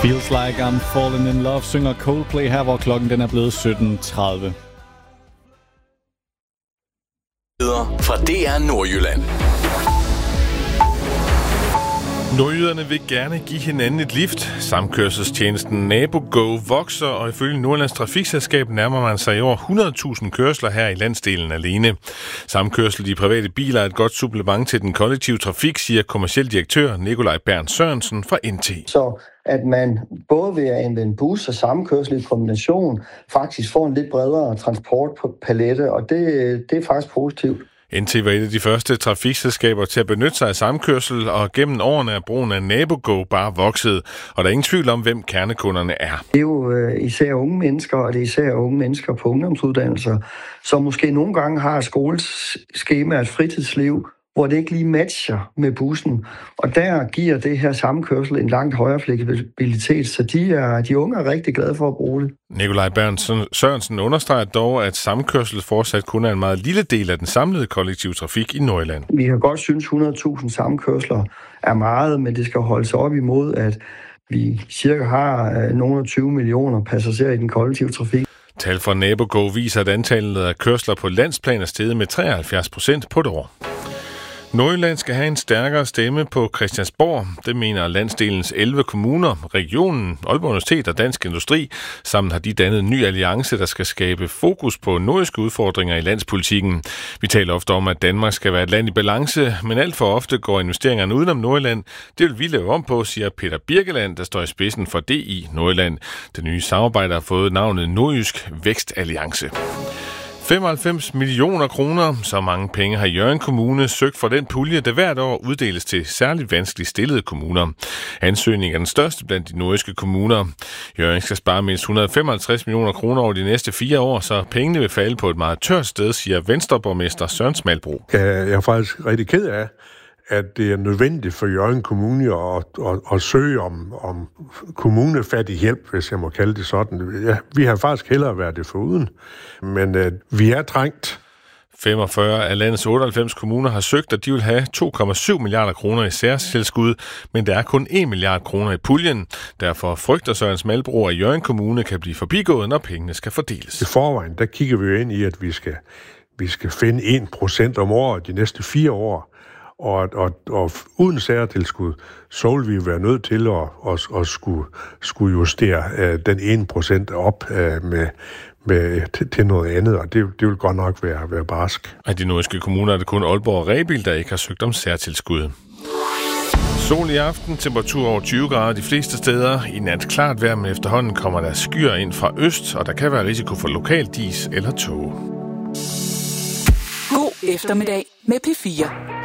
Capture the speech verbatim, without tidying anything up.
Feels Like I'm Falling in Love synger Coldplay her, hvor klokken den er blevet sytten tredive. Fra D R Nordjylland. Nordjyderne vil gerne give hinanden et lift. Samkørselstjenesten NaboGo vokser, og ifølge Nordjyllands Trafikselskab nærmer man sig i over hundrede tusind kørsler her i landsdelen alene. Samkørsel i private biler er et godt supplement til den kollektive trafik, siger kommerciel direktør Nikolaj Bernt Sørensen fra N T. Så at man både ved at anvende bus og samkørsel i kombination faktisk får en lidt bredere transport på palette, og det, det er faktisk positivt. N T var et af de første trafikselskaber til at benytte sig af samkørsel, og gennem årene er brugen af NaboGo bare vokset, og der er ingen tvivl om, hvem kernekunderne er. Det er jo øh, især unge mennesker, og det er især unge mennesker på ungdomsuddannelser, som måske nogle gange har skoleskema et fritidsliv, hvor det ikke lige matcher med bussen. Og der giver det her samkørsel en langt højere fleksibilitet, så de, er, de unge er rigtig glade for at bruge det. Nikolaj Bernt Sørensen understreger dog, at samkørsel fortsat kun er en meget lille del af den samlede kollektive trafik i Nordjylland. Vi har godt synes hundrede tusind samkørsler er meget, men det skal holdes op imod, at vi cirka har nogle og tyve millioner passagerer i den kollektive trafik. Tal fra NaboGo viser, at antallet af kørsler på landsplan er steget med treoghalvfjerds procent på et år. Nordjylland skal have en stærkere stemme på Christiansborg. Det mener landsdelens elleve kommuner, regionen, Aalborg Universitet og Dansk Industri. Sammen har de dannet en ny alliance, der skal skabe fokus på nordjyske udfordringer i landspolitikken. Vi taler ofte om, at Danmark skal være et land i balance, men alt for ofte går investeringerne udenom Nordjylland. Det vil vi lave om på, siger Peter Birkeland, der står i spidsen for D I Nordjylland. Det nye samarbejde har fået navnet Nordjysk Vækstalliance. femoghalvfems millioner kroner, så mange penge har Hjørring Kommune søgt for den pulje, der hvert år uddeles til særligt vanskeligt stillede kommuner. Ansøgningen er den største blandt de nordjyske kommuner. Hjørring skal spare mindst et hundrede og femoghalvtreds millioner kroner over de næste fire år, så pengene vil falde på et meget tørt sted, siger Venstreborgmester Søren Smalbro. Jeg er faktisk rigtig ked af, at det er nødvendigt for Hjørring Kommune at, at, at søge om, om kommunefattig hjælp, hvis jeg må kalde det sådan. Ja, vi har faktisk hellere været det foruden, men uh, vi er trængt. femogfyrre af landets otteoghalvfems kommuner har søgt, og de vil have to komma syv milliarder kroner i særtilskud, men der er kun en milliard kroner i puljen. Derfor frygter Søren Smalbro, at Hjørring Kommune kan blive forbigået, når pengene skal fordeles. I forvejen, der kigger vi jo ind i, at vi skal, vi skal finde en procent om året de næste fire år. Og, og, og uden særtilskud, så vil vi være nødt til at, at, at skulle, skulle justere uh, den ene procent op uh, med, med, til, til noget andet, og det, det vil godt nok være, være barsk. Af de nordjyske kommuner er det kun Aalborg og Rebild, der ikke har søgt om særtilskud. Sol i aften, temperatur over tyve grader de fleste steder. I nat klart vejr, men efterhånden kommer der skyer ind fra øst, og der kan være risiko for lokal dis eller tåge. God eftermiddag med P fire.